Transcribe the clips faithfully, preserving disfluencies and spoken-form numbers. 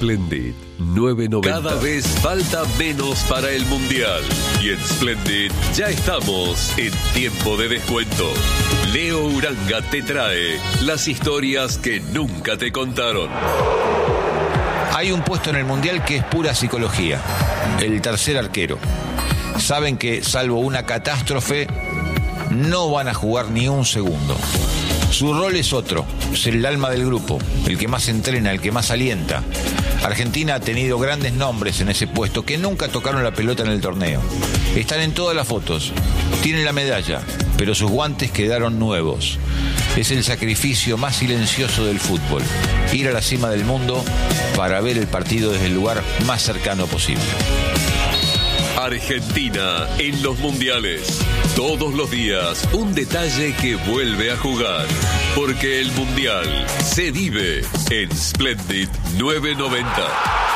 Splendid nueve noventa. Cada vez falta menos para el Mundial. Y en Splendid ya estamos en tiempo de descuento. Leo Uranga te trae las historias que nunca te contaron. Hay un puesto en el Mundial que es pura psicología. El tercer arquero. Saben que, salvo una catástrofe, no van a jugar ni un segundo. Su rol es otro, es el alma del grupo, el que más entrena, el que más alienta. Argentina ha tenido grandes nombres en ese puesto que nunca tocaron la pelota en el torneo. Están en todas las fotos, tienen la medalla, pero sus guantes quedaron nuevos. Es el sacrificio más silencioso del fútbol, ir a la cima del mundo para ver el partido desde el lugar más cercano posible. Argentina en los mundiales. Todos los días un detalle que vuelve a jugar. Porque el mundial se vive en Splendid nueve noventa.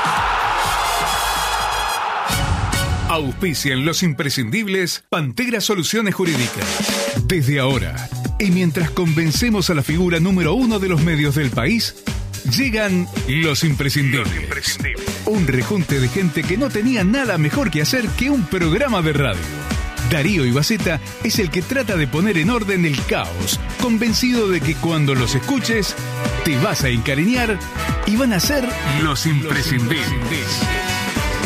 Auspician los imprescindibles Pantera Soluciones Jurídicas. Desde ahora, y mientras convencemos a la figura número uno de los medios del país, llegan los imprescindibles. Los imprescindibles. Un rejunte de gente que no tenía nada mejor que hacer que un programa de radio. Darío Ibaceta es el que trata de poner en orden el caos, convencido de que cuando los escuches, te vas a encariñar y van a ser los imprescindibles.